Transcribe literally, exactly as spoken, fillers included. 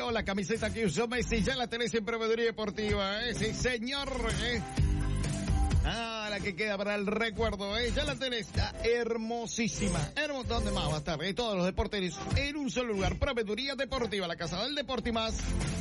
o la camiseta que usó Messi, ya la tenés en Proveeduría Deportiva, ¿eh? Sí, señor, ¿eh? Ah, la que queda para el recuerdo, ¿eh? Ya la tenés, está hermosísima. Hermosa, ¿dónde más va a estar? ¿Eh? Todos los deportes en un solo lugar. Proveeduría Deportiva, la casa del deporte y más.